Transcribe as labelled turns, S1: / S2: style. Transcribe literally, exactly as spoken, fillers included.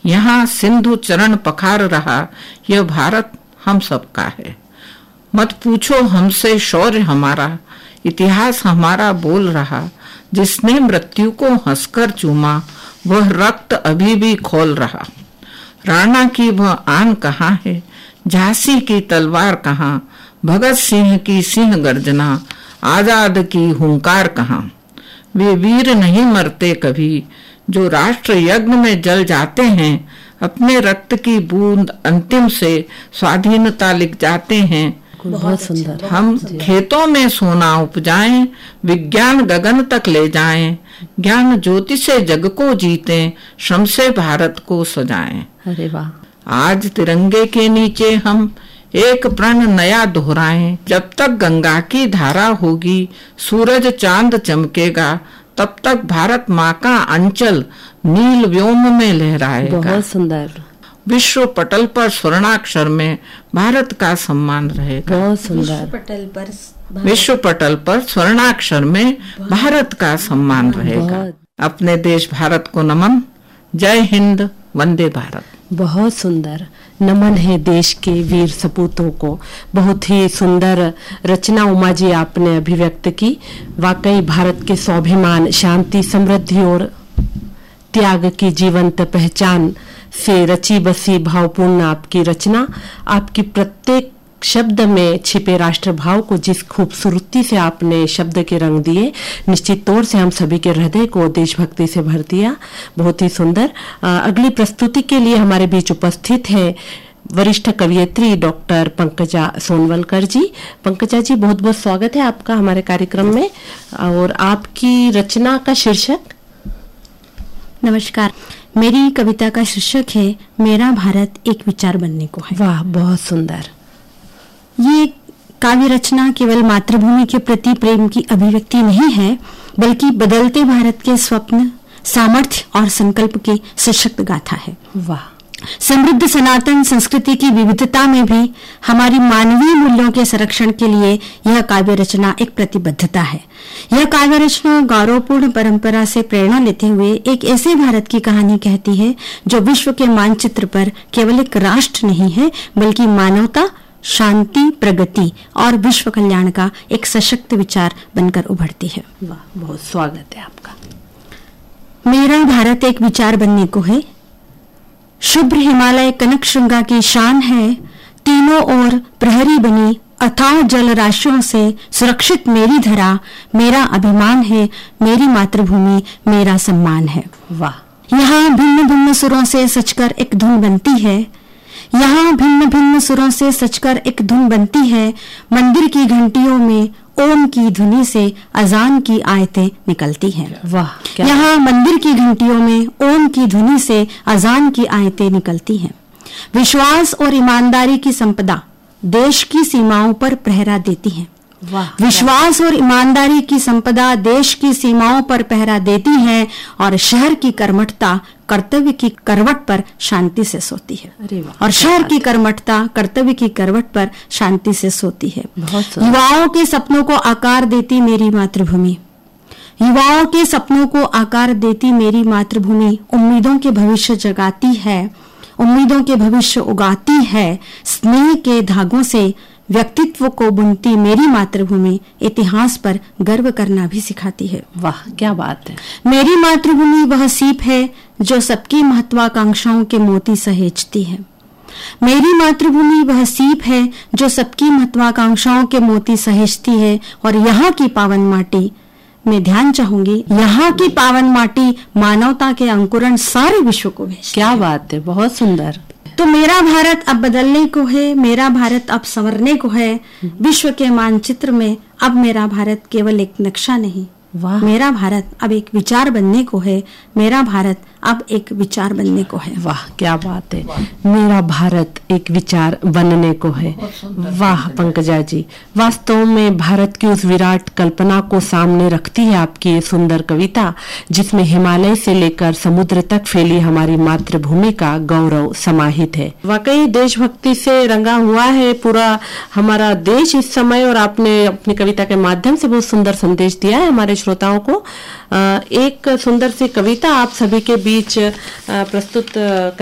S1: यहाँ सिंधु चरण पखार रहा, यह भारत हम सबका है। मत पूछो हमसे शौर्य हमारा, इतिहास हमारा बोल रहा। जिसने मृत्यु को हंसकर चूमा, वह रक्त अभी भी खोल रहा। राणा की वह आन कहाँ है, झांसी की तलवार कहाँ, भगत सिंह की सिंह गर्जना, आजाद की हुंकार कहाँ। वे वीर नहीं मरते कभी, जो राष्ट्र यज्ञ में जल जाते हैं। अपने रक्त की बूंद अंतिम से स्वाधीनता लिख जाते हैं।
S2: बहुत सुंदर।
S1: हम खेतों में सोना उपजाएं, विज्ञान गगन तक ले जाएं, ज्ञान ज्योति से जग को जीतें, श्रम से भारत को सजाएं।
S2: अरे वाह।
S1: आज तिरंगे के नीचे हम एक प्रण नया दोहराएं। जब तक गंगा की धारा होगी, सूरज चांद चमकेगा, तब तक भारत माँ का अंचल नील व्योम में लहराएगा।
S2: बहुत सुंदर।
S1: विश्व पटल पर स्वर्णाक्षर में भारत का सम्मान रहेगा।
S2: बहुत सुंदर।
S3: पटल पर
S1: विश्व पटल पर स्वर्णाक्षर में भारत का सम्मान रहेगा। अपने देश भारत को नमन। जय हिंद, वंदे भारत।
S2: बहुत सुंदर नमन है देश के वीर सपूतों को। बहुत ही सुंदर रचना उमा जी आपने अभिव्यक्त की। वाकई भारत के स्वाभिमान, शांति, समृद्धि और त्याग की जीवंत पहचान से रची बसी भावपूर्ण आपकी रचना। आपकी प्रत्येक शब्द में छिपे राष्ट्र भाव को जिस खूबसूरती से आपने शब्द के रंग दिए, निश्चित तौर से हम सभी के हृदय को देशभक्ति से भर दिया। बहुत ही सुंदर। अगली प्रस्तुति के लिए हमारे बीच उपस्थित है वरिष्ठ कवयित्री डॉक्टर पंकजा सोनवलकर जी। पंकजा जी, बहुत बहुत स्वागत है आपका हमारे कार्यक्रम में। और आपकी रचना का शीर्षक?
S3: नमस्कार, मेरी कविता का शीर्षक है मेरा भारत एक विचार बनने को है।
S2: वाह, बहुत सुंदर।
S3: ये काव्य रचना केवल मातृभूमि के प्रति प्रेम की अभिव्यक्ति नहीं है, बल्कि बदलते भारत के स्वप्न, सामर्थ्य और संकल्प की सशक्त गाथा है।
S2: वाह।
S3: समृद्ध सनातन संस्कृति की विविधता में भी हमारी मानवीय मूल्यों के संरक्षण के लिए यह काव्य रचना एक प्रतिबद्धता है। यह काव्य रचना गौरवपूर्ण परंपरा से प्रेरणा लेते हुए एक ऐसे भारत की कहानी कहती है जो विश्व के मानचित्र पर केवल एक राष्ट्र नहीं है, बल्कि मानवता, शांति, प्रगति और विश्व कल्याण का एक सशक्त विचार बनकर उभरती है।
S2: वाह, बहुत स्वागत है आपका।
S3: मेरा भारत एक विचार बनने को है। शुभ्र हिमालय कनक श्रृंगा की शान है, तीनों ओर प्रहरी बनी अथाह जल राशियों से सुरक्षित मेरी धरा। मेरा अभिमान है, मेरी मातृभूमि मेरा सम्मान है।
S2: वाह।
S3: यहाँ भिन्न भिन्न सुरों से सचकर एक धुन बनती है। यहाँ भिन्न भिन्न सुरों से सचकर एक धुन बनती है। मंदिर की घंटियों में ओम की ध्वनि से अजान की आयतें निकलती हैं।
S2: वाह।
S3: यहाँ मंदिर की घंटियों में ओम की ध्वनि से अजान की आयतें निकलती हैं। विश्वास और ईमानदारी की संपदा देश की सीमाओं पर पहरा देती है।
S2: वाह।
S3: विश्वास और ईमानदारी की संपदा देश की सीमाओं पर पहरा देती है और शहर की कर्मठता कर्तव्य की करवट पर शांति से सोती है।
S2: अरे वाह,
S3: और शहर की कर्मठता कर्तव्य की करवट पर शांति से सोती है। युवाओं के सपनों को आकार देती मेरी मातृभूमि। युवाओं के सपनों को आकार देती मेरी मातृभूमि उम्मीदों के भविष्य जगाती है, उम्मीदों के भविष्य उगाती है। स्नेह के धागों से व्यक्तित्व को बुनती मेरी मातृभूमि इतिहास पर गर्व करना भी सिखाती है।
S2: वाह, क्या बात है।
S3: मेरी मातृभूमि वह सीप है जो सबकी महत्वाकांक्षाओं के मोती सहेजती है। मेरी मातृभूमि वह सीप है जो सबकी महत्वाकांक्षाओं के मोती सहेजती है। और यहाँ की पावन माटी, मैं ध्यान चाहूंगी, यहाँ की पावन माटी मानवता के अंकुरण सारे विश्व को भेजती है।
S2: क्या बात है, बहुत सुंदर।
S3: तो मेरा भारत अब बदलने को है, मेरा भारत अब संवरने को है। विश्व के मानचित्र में अब मेरा भारत केवल एक नक्शा नहीं,
S2: वाह।
S3: मेरा भारत अब एक विचार बनने को है। मेरा भारत अब एक विचार बनने को है।
S2: वाह, क्या बात है। मेरा भारत एक विचार बनने को है। वाह पंकजा जी, वास्तव में भारत की उस विराट कल्पना को सामने रखती है आपकी ये सुंदर कविता, जिसमें हिमालय से लेकर समुद्र तक फैली हमारी मातृभूमि का गौरव समाहित है। वाकई देशभक्ति से रंगा हुआ है पूरा हमारा देश इस समय। और आपने अपनी कविता के माध्यम से बहुत सुंदर संदेश दिया है हमारे श्रोताओं को। एक सुंदर सी कविता आप सभी के बीच प्रस्तुत